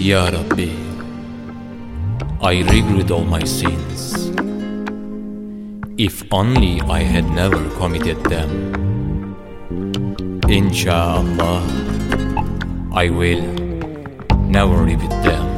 Ya Rabbi, I regret all my sins. If only I had never committed them. Insha'Allah, I will never repeat them.